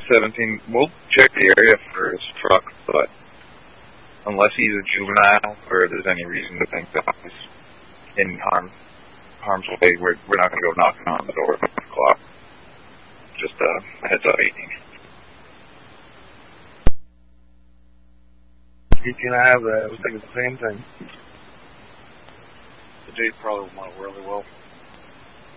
17. We'll check the area for his truck, but unless he's a juvenile or there's any reason to think that he's in harm's way, we're not going to go knocking on the door at 5 o'clock. Just a heads up, 18. Can I have that? I was thinking the same thing. The Jade probably went really well.